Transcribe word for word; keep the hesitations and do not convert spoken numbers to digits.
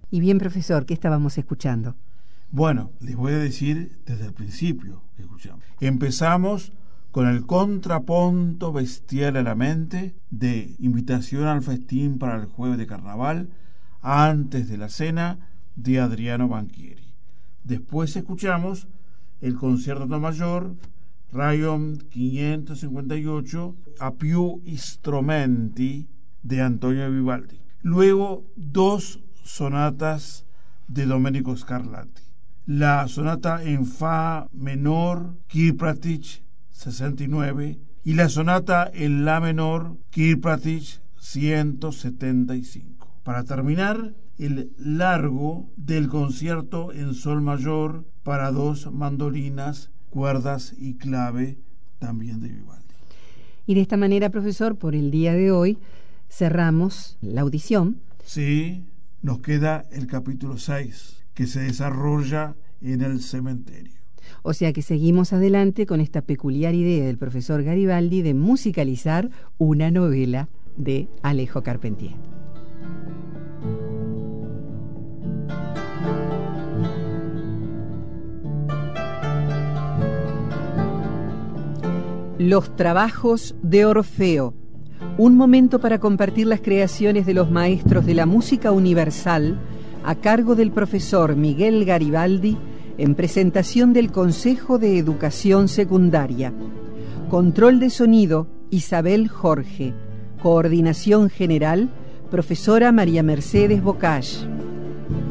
Y bien, profesor, ¿qué estábamos escuchando? Bueno, les voy a decir desde el principio que escuchamos. Empezamos con el contrapunto bestial a la mente de Invitación al festín para el jueves de carnaval antes de la cena de Adriano Banchieri. Después escuchamos el concierto do mayor Rayon quinientos cincuenta y ocho a più strumenti de Antonio Vivaldi. Luego dos sonatas de Domenico Scarlatti. La sonata en fa menor Kirpratich sesenta y nueve y la sonata en la menor Kirpratich ciento setenta y cinco. Para terminar, el largo del concierto en sol mayor para dos mandolinas, cuerdas y clave, también de Vivaldi. Y de esta manera, profesor, por el día de hoy cerramos la audición. Sí, nos queda el capítulo seis, que se desarrolla en el cementerio. O sea que seguimos adelante con esta peculiar idea del profesor Garibaldi de musicalizar una novela de Alejo Carpentier. Los trabajos de Orfeo. Un momento para compartir las creaciones de los maestros de la música universal a cargo del profesor Miguel Garibaldi en presentación del Consejo de Educación Secundaria. Control de sonido, Isabel Jorge. Coordinación general, profesora María Mercedes Bocage.